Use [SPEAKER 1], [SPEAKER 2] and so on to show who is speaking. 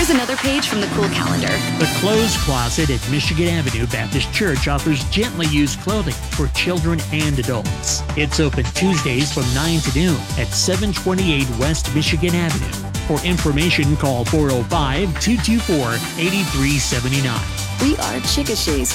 [SPEAKER 1] Here's another page from the cool calendar.
[SPEAKER 2] The Clothes Closet at Michigan Avenue Baptist Church offers gently used clothing for children and adults. It's open Tuesdays from 9 to noon at 728 West Michigan Avenue. For information, call 405-224-8379.
[SPEAKER 1] We are Chickasha's